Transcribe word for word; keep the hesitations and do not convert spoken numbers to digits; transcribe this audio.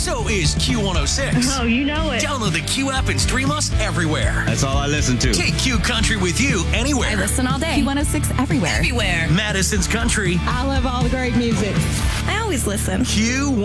So is Q one oh six. Oh, you know it. Download the Q app and stream us everywhere. That's all I listen to. Take Q Country with you anywhere. I listen all day. Q one oh six everywhere. Everywhere. Madison's Country. I love all the great music. I always listen. Q